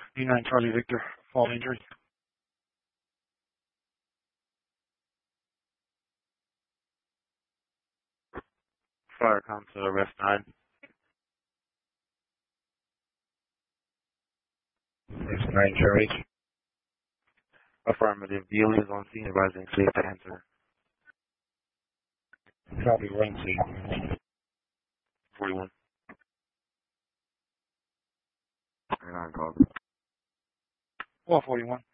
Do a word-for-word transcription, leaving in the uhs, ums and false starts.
D nine Charlie Victor, fall injury. Fire come to arrest nine. Arrest nine Charlie. Affirmative. Deal is on scene advising safe to enter. Copy, run safe. forty-one. nine call. Well, forty-one.